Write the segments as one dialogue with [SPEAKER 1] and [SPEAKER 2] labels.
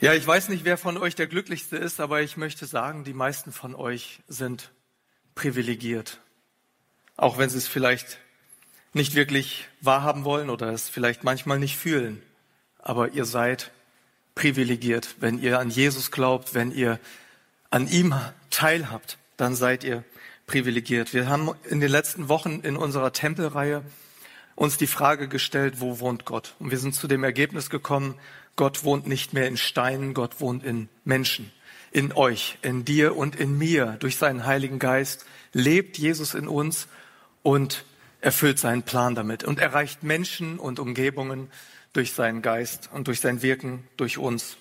[SPEAKER 1] Ja, ich weiß nicht, wer von euch der Glücklichste ist, aber ich möchte sagen, die meisten von euch sind privilegiert. Auch wenn sie es vielleicht nicht wirklich wahrhaben wollen oder es vielleicht manchmal nicht fühlen. Aber ihr seid privilegiert. Wenn ihr an Jesus glaubt, wenn ihr an ihm teilhabt, dann seid ihr privilegiert. Wir haben in den letzten Wochen in unserer Tempelreihe uns die Frage gestellt, wo wohnt Gott? Und wir sind zu dem Ergebnis gekommen, Gott wohnt nicht mehr in Steinen, Gott wohnt in Menschen, in euch, in dir und in mir. Durch seinen Heiligen Geist lebt Jesus in uns und erfüllt seinen Plan damit und erreicht Menschen und Umgebungen durch seinen Geist und durch sein Wirken durch uns.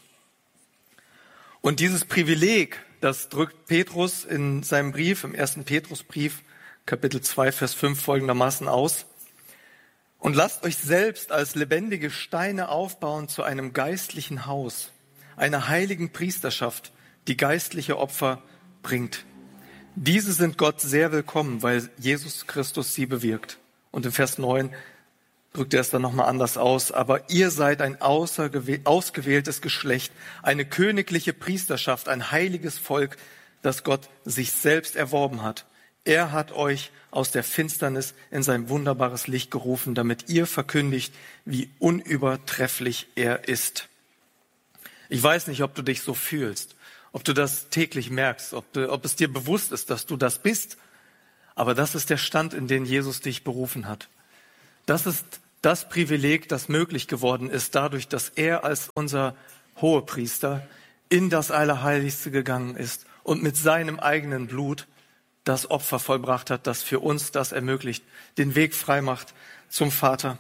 [SPEAKER 1] Und dieses Privileg, das drückt Petrus in seinem Brief, im 1. Petrusbrief, Kapitel 2, Vers 5 folgendermaßen aus. Und lasst euch selbst als lebendige Steine aufbauen zu einem geistlichen Haus, einer heiligen Priesterschaft, die geistliche Opfer bringt. Diese sind Gott sehr willkommen, weil Jesus Christus sie bewirkt. Und in Vers 9 drückt er es dann nochmal anders aus. Aber ihr seid ein ausgewähltes Geschlecht, eine königliche Priesterschaft, ein heiliges Volk, das Gott sich selbst erworben hat. Er hat euch aus der Finsternis in sein wunderbares Licht gerufen, damit ihr verkündigt, wie unübertrefflich er ist. Ich weiß nicht, ob du dich so fühlst, ob du das täglich merkst, ob es dir bewusst ist, dass du das bist. Aber das ist der Stand, in den Jesus dich berufen hat. Das ist das Privileg, das möglich geworden ist, dadurch, dass er als unser Hohepriester in das Allerheiligste gegangen ist und mit seinem eigenen Blut das Opfer vollbracht hat, das für uns das ermöglicht, den Weg frei macht zum Vater.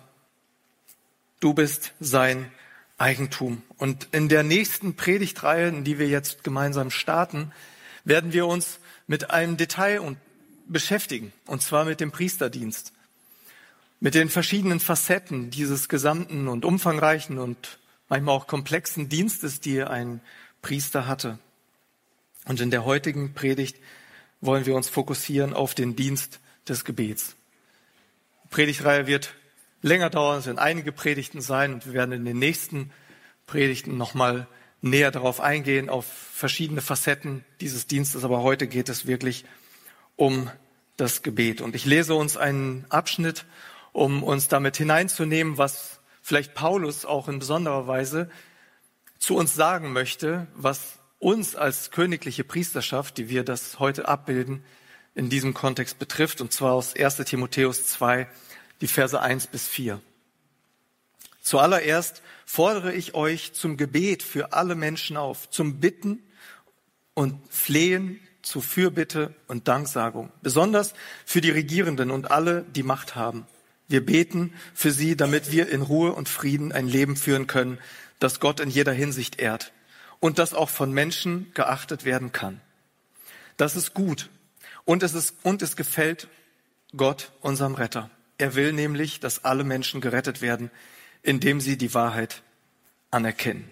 [SPEAKER 1] Du bist sein Eigentum. Und in der nächsten Predigtreihe, in die wir jetzt gemeinsam starten, werden wir uns mit einem Detail beschäftigen, und zwar mit dem Priesterdienst, mit den verschiedenen Facetten dieses gesamten und umfangreichen und manchmal auch komplexen Dienstes, die ein Priester hatte. Und in der heutigen Predigt wollen wir uns fokussieren auf den Dienst des Gebets. Die Predigtreihe wird länger dauern, es werden einige Predigten sein und wir werden in den nächsten Predigten nochmal näher darauf eingehen, auf verschiedene Facetten dieses Dienstes. Aber heute geht es wirklich um das Gebet. Und ich lese uns einen Abschnitt, um uns damit hineinzunehmen, was vielleicht Paulus auch in besonderer Weise zu uns sagen möchte, was uns als königliche Priesterschaft, die wir das heute abbilden, in diesem Kontext betrifft, und zwar aus 1. Timotheus 2, die Verse 1 bis 4. Zuallererst fordere ich euch zum Gebet für alle Menschen auf, zum Bitten und Flehen, zu Fürbitte und Danksagung, besonders für die Regierenden und alle, die Macht haben. Wir beten für sie, damit wir in Ruhe und Frieden ein Leben führen können, das Gott in jeder Hinsicht ehrt und das auch von Menschen geachtet werden kann. Das ist gut und es gefällt Gott, unserem Retter. Er will nämlich, dass alle Menschen gerettet werden, indem sie die Wahrheit anerkennen.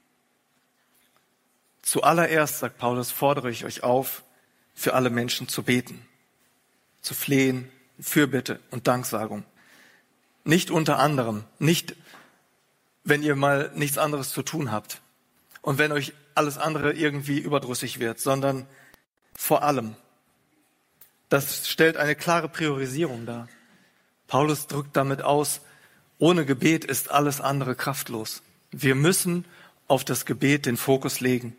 [SPEAKER 1] Zuallererst, sagt Paulus, fordere ich euch auf, für alle Menschen zu beten, zu flehen, Fürbitte und Danksagung. Nicht unter anderem, nicht wenn ihr mal nichts anderes zu tun habt und wenn euch alles andere irgendwie überdrüssig wird, sondern vor allem. Das stellt eine klare Priorisierung dar. Paulus drückt damit aus, ohne Gebet ist alles andere kraftlos. Wir müssen auf das Gebet den Fokus legen.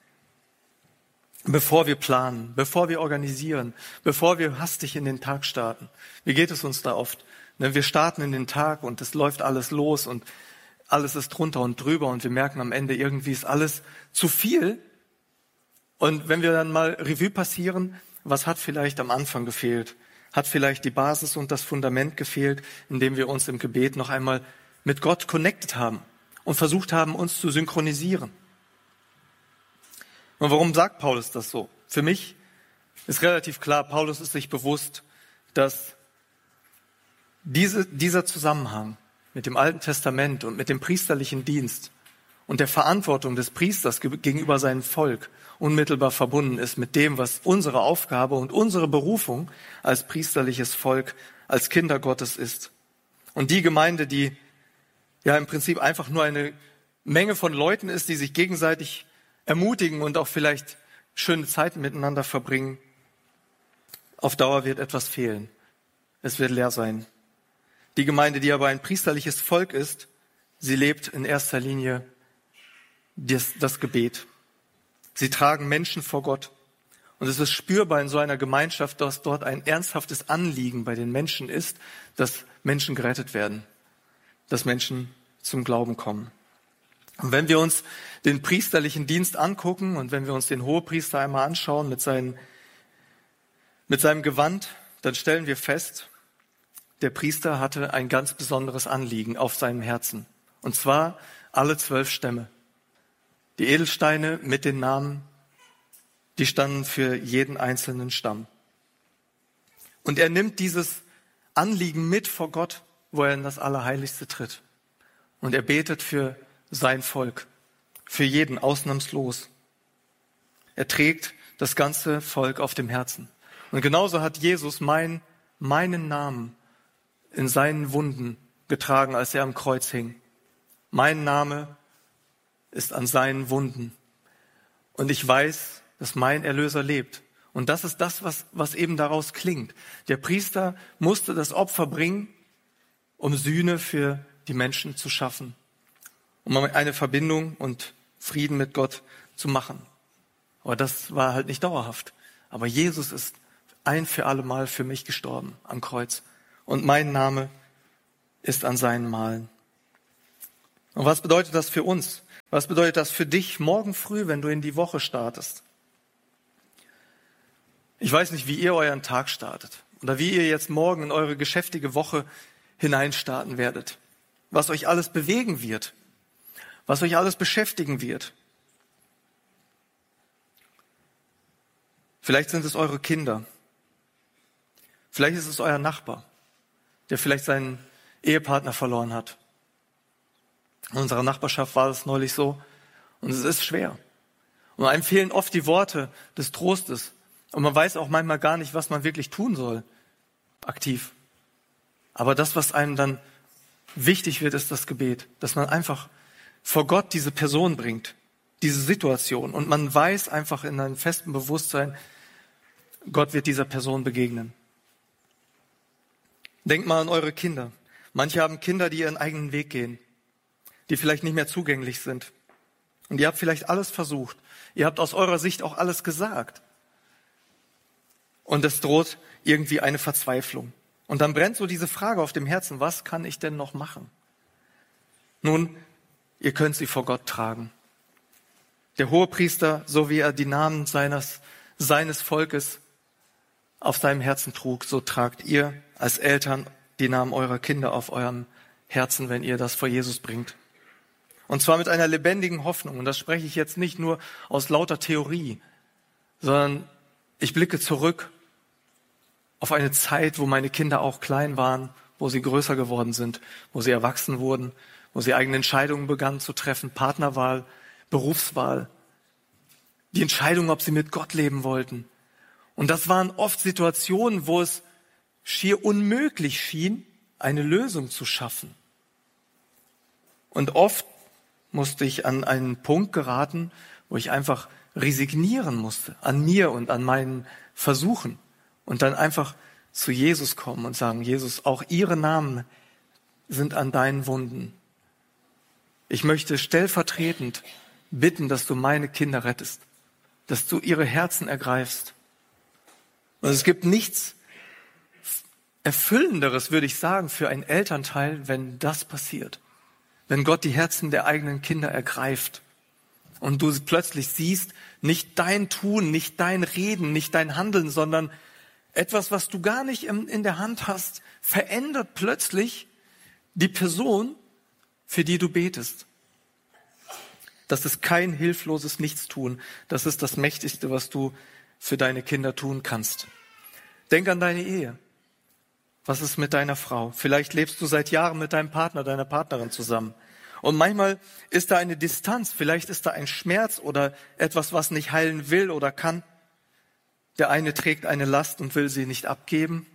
[SPEAKER 1] Bevor wir planen, bevor wir organisieren, bevor wir hastig in den Tag starten. Wie geht es uns da oft? Wir starten in den Tag und es läuft alles los und alles ist drunter und drüber und wir merken am Ende, irgendwie ist alles zu viel. Und wenn wir dann mal Revue passieren, was hat vielleicht am Anfang gefehlt? Hat vielleicht die Basis und das Fundament gefehlt, indem wir uns im Gebet noch einmal mit Gott connected haben und versucht haben, uns zu synchronisieren? Und warum sagt Paulus das so? Für mich ist relativ klar, Paulus ist sich bewusst, dass dieser Zusammenhang mit dem Alten Testament und mit dem priesterlichen Dienst und der Verantwortung des Priesters gegenüber seinem Volk unmittelbar verbunden ist mit dem, was unsere Aufgabe und unsere Berufung als priesterliches Volk, als Kinder Gottes ist. Und die Gemeinde, die ja im Prinzip einfach nur eine Menge von Leuten ist, die sich gegenseitig ermutigen und auch vielleicht schöne Zeiten miteinander verbringen, auf Dauer wird etwas fehlen. Es wird leer sein. Die Gemeinde, die aber ein priesterliches Volk ist, sie lebt in erster Linie das Gebet. Sie tragen Menschen vor Gott. Und es ist spürbar in so einer Gemeinschaft, dass dort ein ernsthaftes Anliegen bei den Menschen ist, dass Menschen gerettet werden, dass Menschen zum Glauben kommen. Und wenn wir uns den priesterlichen Dienst angucken und wenn wir uns den Hohepriester einmal anschauen mit seinem Gewand, dann stellen wir fest, der Priester hatte ein ganz besonderes Anliegen auf seinem Herzen. Und zwar alle 12 Stämme. Die Edelsteine mit den Namen, die standen für jeden einzelnen Stamm. Und er nimmt dieses Anliegen mit vor Gott, wo er in das Allerheiligste tritt. Und er betet für sein Volk, für jeden ausnahmslos. Er trägt das ganze Volk auf dem Herzen. Und genauso hat Jesus meinen Namen in seinen Wunden getragen, als er am Kreuz hing. Mein Name ist an seinen Wunden. Und ich weiß, dass mein Erlöser lebt. Und das ist das, was eben daraus klingt. Der Priester musste das Opfer bringen, um Sühne für die Menschen zu schaffen, um eine Verbindung und Frieden mit Gott zu machen. Aber das war halt nicht dauerhaft. Aber Jesus ist ein für alle Mal für mich gestorben am Kreuz. Und mein Name ist an seinen Malen. Und was bedeutet das für uns? Was bedeutet das für dich morgen früh, wenn du in die Woche startest? Ich weiß nicht, wie ihr euren Tag startet oder wie ihr jetzt morgen in eure geschäftige Woche hineinstarten werdet. Was euch alles bewegen wird, was euch alles beschäftigen wird. Vielleicht sind es eure Kinder. Vielleicht ist es euer Nachbar, der vielleicht seinen Ehepartner verloren hat. In unserer Nachbarschaft war es neulich so und es ist schwer. Und einem fehlen oft die Worte des Trostes. Und man weiß auch manchmal gar nicht, was man wirklich tun soll, aktiv. Aber das, was einem dann wichtig wird, ist das Gebet. Dass man einfach vor Gott diese Person bringt, diese Situation. Und man weiß einfach in einem festen Bewusstsein, Gott wird dieser Person begegnen. Denkt mal an eure Kinder. Manche haben Kinder, die ihren eigenen Weg gehen, die vielleicht nicht mehr zugänglich sind. Und ihr habt vielleicht alles versucht. Ihr habt aus eurer Sicht auch alles gesagt. Und es droht irgendwie eine Verzweiflung. Und dann brennt so diese Frage auf dem Herzen, was kann ich denn noch machen? Nun, ihr könnt sie vor Gott tragen. Der Hohepriester, so wie er die Namen seines Volkes auf seinem Herzen trug, so tragt ihr als Eltern die Namen eurer Kinder auf eurem Herzen, wenn ihr das vor Jesus bringt. Und zwar mit einer lebendigen Hoffnung. Und das spreche ich jetzt nicht nur aus lauter Theorie, sondern ich blicke zurück auf eine Zeit, wo meine Kinder auch klein waren, wo sie größer geworden sind, wo sie erwachsen wurden, wo sie eigene Entscheidungen begannen zu treffen, Partnerwahl, Berufswahl, die Entscheidung, ob sie mit Gott leben wollten. Und das waren oft Situationen, wo es schier unmöglich schien, eine Lösung zu schaffen. Und oft musste ich an einen Punkt geraten, wo ich einfach resignieren musste, an mir und an meinen Versuchen. Und dann einfach zu Jesus kommen und sagen, Jesus, auch ihre Namen sind an deinen Wunden. Ich möchte stellvertretend bitten, dass du meine Kinder rettest, dass du ihre Herzen ergreifst. Und es gibt nichts Erfüllenderes, würde ich sagen, für einen Elternteil, wenn das passiert. Wenn Gott die Herzen der eigenen Kinder ergreift und du plötzlich siehst, nicht dein Tun, nicht dein Reden, nicht dein Handeln, sondern etwas, was du gar nicht in der Hand hast, verändert plötzlich die Person, für die du betest. Das ist kein hilfloses Nichtstun. Das ist das Mächtigste, was du für deine Kinder tun kannst. Denk an deine Ehe. Was ist mit deiner Frau? Vielleicht lebst du seit Jahren mit deinem Partner, deiner Partnerin zusammen. Und manchmal ist da eine Distanz, vielleicht ist da ein Schmerz oder etwas, was nicht heilen will oder kann. Der eine trägt eine Last und will sie nicht abgeben.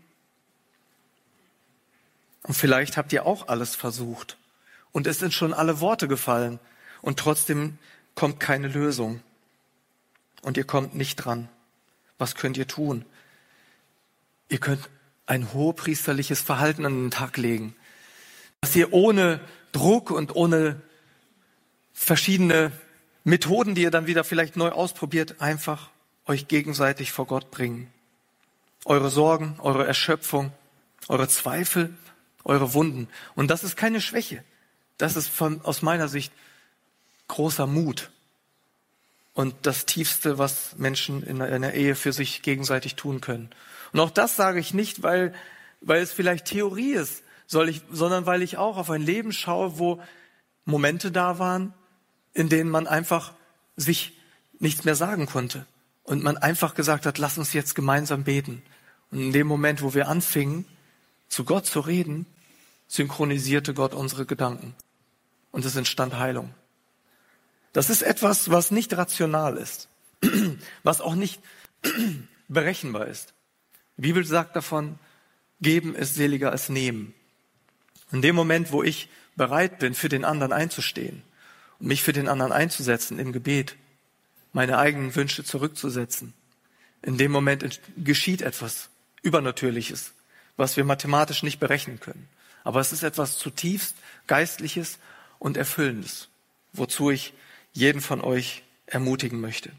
[SPEAKER 1] Und vielleicht habt ihr auch alles versucht. Und es sind schon alle Worte gefallen. und trotzdem kommt keine Lösung. Und ihr kommt nicht dran. Was könnt ihr tun? Ihr könnt ein hohepriesterliches Verhalten an den Tag legen, dass ihr ohne Druck und ohne verschiedene Methoden, die ihr dann wieder vielleicht neu ausprobiert, einfach euch gegenseitig vor Gott bringen. Eure Sorgen, eure Erschöpfung, eure Zweifel, eure Wunden. Und das ist keine Schwäche. Das ist aus meiner Sicht großer Mut. Und das Tiefste, was Menschen in einer Ehe für sich gegenseitig tun können. Und auch das sage ich nicht, weil es vielleicht Theorie ist, sondern weil ich auch auf ein Leben schaue, wo Momente da waren, in denen man einfach sich nichts mehr sagen konnte. Und man einfach gesagt hat, lass uns jetzt gemeinsam beten. Und in dem Moment, wo wir anfingen, zu Gott zu reden, synchronisierte Gott unsere Gedanken. Und es entstand Heilung. Das ist etwas, was nicht rational ist, was auch nicht berechenbar ist. Die Bibel sagt davon, geben ist seliger als nehmen. In dem Moment, wo ich bereit bin, für den anderen einzustehen und mich für den anderen einzusetzen im Gebet, meine eigenen Wünsche zurückzusetzen, in dem Moment geschieht etwas Übernatürliches, was wir mathematisch nicht berechnen können. Aber es ist etwas zutiefst Geistliches und Erfüllendes, wozu ich jeden von euch ermutigen möchte.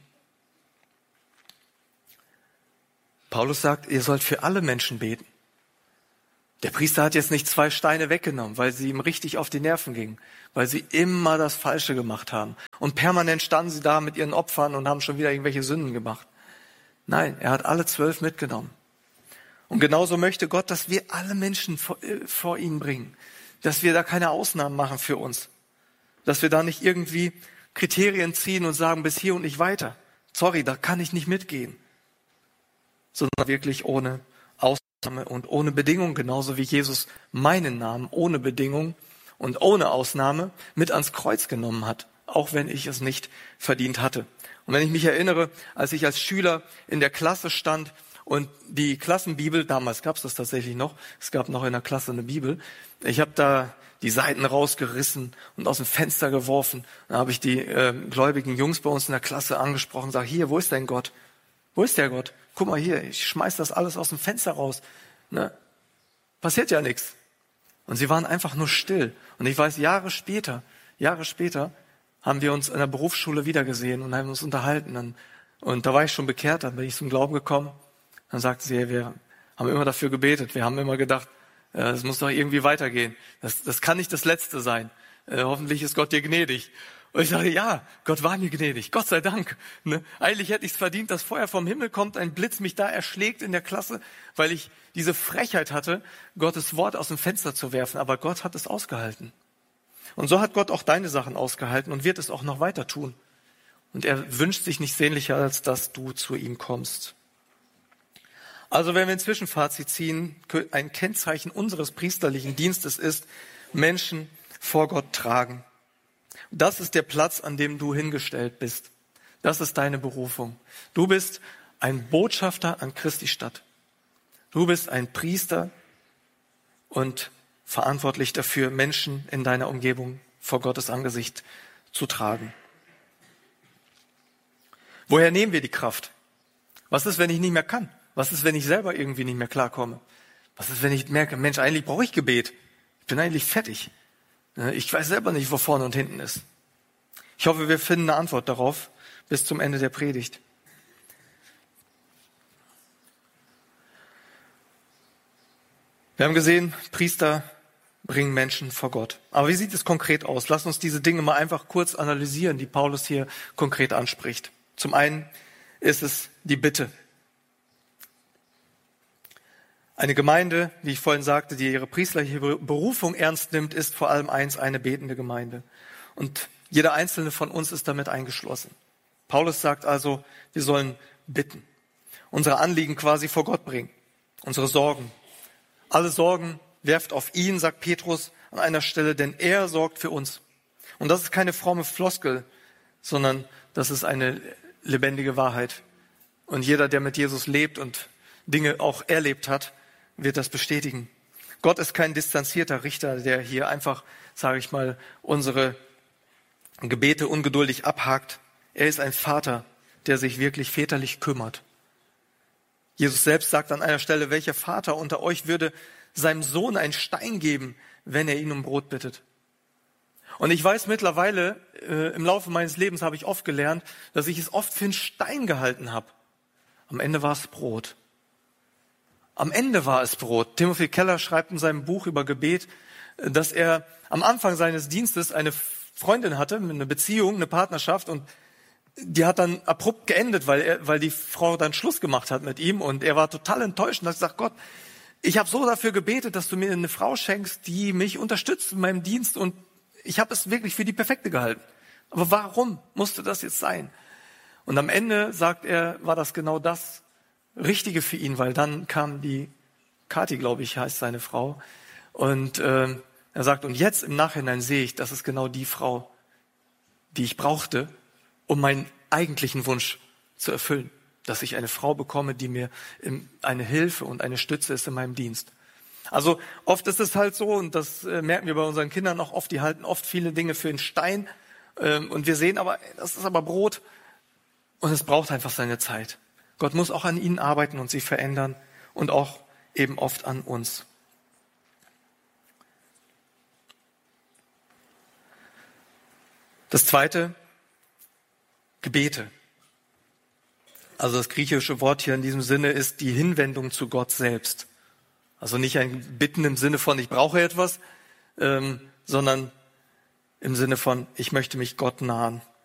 [SPEAKER 1] Paulus sagt, ihr sollt für alle Menschen beten. Der Priester hat jetzt nicht 2 Steine weggenommen, weil sie ihm richtig auf die Nerven gingen, weil sie immer das Falsche gemacht haben. Und permanent standen sie da mit ihren Opfern und haben schon wieder irgendwelche Sünden gemacht. Nein, er hat alle 12 mitgenommen. Und genauso möchte Gott, dass wir alle Menschen vor ihn bringen. Dass wir da keine Ausnahmen machen für uns. Dass wir da nicht irgendwie Kriterien ziehen und sagen, bis hier und nicht weiter. Sorry, da kann ich nicht mitgehen. Sondern wirklich ohne Ausnahme und ohne Bedingung, genauso wie Jesus meinen Namen ohne Bedingung und ohne Ausnahme mit ans Kreuz genommen hat, auch wenn ich es nicht verdient hatte. Und wenn ich mich erinnere, als ich als Schüler in der Klasse stand und die Klassenbibel, damals gab es das tatsächlich noch, es gab noch in der Klasse eine Bibel, ich habe da die Seiten rausgerissen und aus dem Fenster geworfen. Dann habe ich die gläubigen Jungs bei uns in der Klasse angesprochen, sage, hier, wo ist dein Gott? Wo ist der Gott? Guck mal hier, ich schmeiß das alles aus dem Fenster raus. Ne? Passiert ja nichts. Und sie waren einfach nur still. Und ich weiß, Jahre später haben wir uns in der Berufsschule wiedergesehen und haben uns unterhalten. Und da war ich schon bekehrt, dann bin ich zum Glauben gekommen. Dann sagte sie, hey, wir haben immer dafür gebetet. Wir haben immer gedacht, das muss doch irgendwie weitergehen. Das kann nicht das Letzte sein. Hoffentlich ist Gott dir gnädig. Und ich sage, ja, Gott war mir gnädig, Gott sei Dank. Ne? Eigentlich hätte ich es verdient, dass Feuer vom Himmel kommt, ein Blitz mich da erschlägt in der Klasse, weil ich diese Frechheit hatte, Gottes Wort aus dem Fenster zu werfen. Aber Gott hat es ausgehalten. Und so hat Gott auch deine Sachen ausgehalten und wird es auch noch weiter tun. Und er wünscht sich nicht sehnlicher, als dass du zu ihm kommst. Also wenn wir ein Zwischenfazit ziehen, ein Kennzeichen unseres priesterlichen Dienstes ist, Menschen vor Gott tragen. Das ist der Platz, an dem du hingestellt bist. Das ist deine Berufung. Du bist ein Botschafter an Christi Stadt. Du bist ein Priester und verantwortlich dafür, Menschen in deiner Umgebung vor Gottes Angesicht zu tragen. Woher nehmen wir die Kraft? Was ist, wenn ich nicht mehr kann? Was ist, wenn ich selber irgendwie nicht mehr klarkomme? Was ist, wenn ich merke, Mensch, eigentlich brauche ich Gebet. Ich bin eigentlich fertig. Ich weiß selber nicht, wo vorne und hinten ist. Ich hoffe, wir finden eine Antwort darauf bis zum Ende der Predigt. Wir haben gesehen, Priester bringen Menschen vor Gott. Aber wie sieht es konkret aus? Lass uns diese Dinge mal einfach kurz analysieren, die Paulus hier konkret anspricht. Zum einen ist es die Bitte. Eine Gemeinde, wie ich vorhin sagte, die ihre priesterliche Berufung ernst nimmt, ist vor allem eins, eine betende Gemeinde. Und jeder einzelne von uns ist damit eingeschlossen. Paulus sagt also, wir sollen bitten, unsere Anliegen quasi vor Gott bringen, unsere Sorgen. Alle Sorgen werft auf ihn, sagt Petrus an einer Stelle, denn er sorgt für uns. Und das ist keine fromme Floskel, sondern das ist eine lebendige Wahrheit. Und jeder, der mit Jesus lebt und Dinge auch erlebt hat, wird das bestätigen. Gott ist kein distanzierter Richter, der hier einfach, sage ich mal, unsere Gebete ungeduldig abhakt. Er ist ein Vater, der sich wirklich väterlich kümmert. Jesus selbst sagt an einer Stelle, welcher Vater unter euch würde seinem Sohn einen Stein geben, wenn er ihn um Brot bittet? Und ich weiß mittlerweile, im Laufe meines Lebens habe ich oft gelernt, dass ich es oft für einen Stein gehalten habe. Am Ende war es Brot. Am Ende war es Brot. Timothy Keller schreibt in seinem Buch über Gebet, dass er am Anfang seines Dienstes eine Freundin hatte, eine Beziehung, eine Partnerschaft, und die hat dann abrupt geendet, weil die Frau dann Schluss gemacht hat mit ihm, und er war total enttäuscht und hat gesagt, Gott, ich habe so dafür gebetet, dass du mir eine Frau schenkst, die mich unterstützt in meinem Dienst, und ich habe es wirklich für die perfekte gehalten. Aber warum musste das jetzt sein? Und am Ende, sagt er, war das genau das Richtige für ihn, weil dann kam die Kathi, glaube ich, heißt seine Frau, und er sagt, und jetzt im Nachhinein sehe ich, das ist genau die Frau, die ich brauchte, um meinen eigentlichen Wunsch zu erfüllen, dass ich eine Frau bekomme, die mir eine Hilfe und eine Stütze ist in meinem Dienst. Also oft ist es halt so, und das merken wir bei unseren Kindern auch oft, die halten oft viele Dinge für einen Stein, und wir sehen aber, das ist aber Brot, und es braucht einfach seine Zeit. Gott muss auch an ihnen arbeiten und sie verändern und auch eben oft an uns. Das zweite, Gebete. Also das griechische Wort hier in diesem Sinne ist die Hinwendung zu Gott selbst. Also nicht ein Bitten im Sinne von, ich brauche etwas, sondern im Sinne von, ich möchte mich Gott nahen.